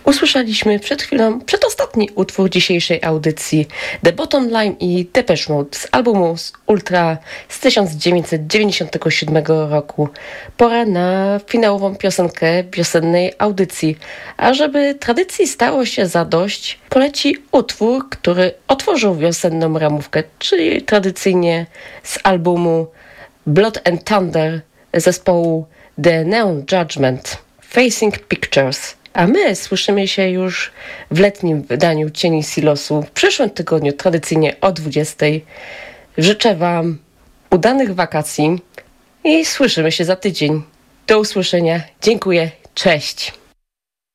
Usłyszeliśmy przed chwilą przedostatni utwór dzisiejszej audycji The Bottom Line i Depeche Mode z albumu Ultra z 1997 roku. Pora na finałową piosenkę wiosennej audycji. A żeby tradycji stało się zadość, poleci utwór, który otworzył wiosenną ramówkę, czyli tradycyjnie z albumu Blood and Thunder zespołu The Neon Judgment Facing Pictures. A my słyszymy się już w letnim wydaniu Cieni Silosu w przyszłym tygodniu, tradycyjnie o 20. Życzę Wam udanych wakacji i słyszymy się za tydzień. Do usłyszenia. Dziękuję. Cześć.